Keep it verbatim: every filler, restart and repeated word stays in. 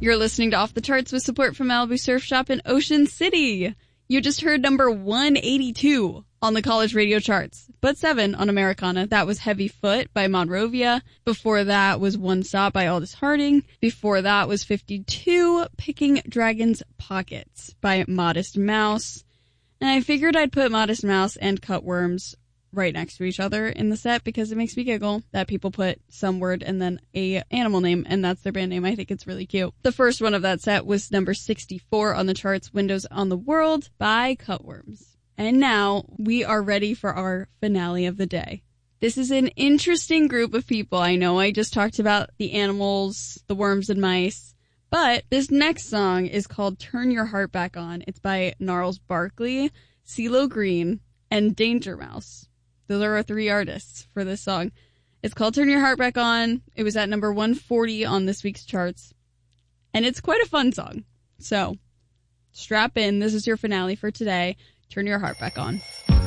You're listening to Off the Charts with support from Malibu Surf Shop in Ocean City. You just heard number one eighty-two on the college radio charts, but seven on Americana. That was Heavy Foot by Monrovia. Before that was One Stop by Aldous Harding. Before that was fifty-two, Picking Dragon's Pockets by Modest Mouse. And I figured I'd put Modest Mouse and Cutworms right next to each other in the set because it makes me giggle that people put some word and then a animal name, and that's their band name. I think it's really cute. The first one of that set was number sixty-four on the charts, Windows on the World by Cutworms. And now we are ready for our finale of the day. This is an interesting group of people. I know I just talked about the animals, the worms and mice, but this next song is called Turn Your Heart Back On. It's by Gnarls Barkley, CeeLo Green, and Danger Mouse. Those are our three artists for this song. It's called Turn Your Heart Back On. It was at number one forty on this week's charts. And it's quite a fun song. So, strap in. This is your finale for today. Turn Your Heart Back On.